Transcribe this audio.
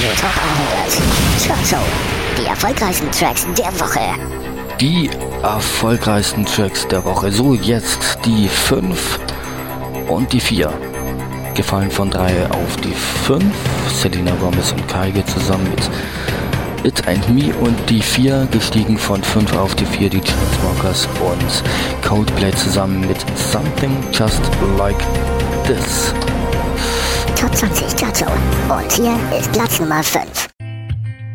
Radio Talk 100. Chart Show. Die erfolgreichsten Tracks der Woche. Die erfolgreichsten Tracks der Woche. So, jetzt die 5 und die 4. Gefallen von 3 auf die 5. Selena Gomez und Kygo zusammen mit It and Me. Und die 4 gestiegen von 5 auf die 4. Die Chainsmokers und Coldplay zusammen mit Something Just Like This. Top 20 Chart Show. Und hier ist Platz Nummer 5.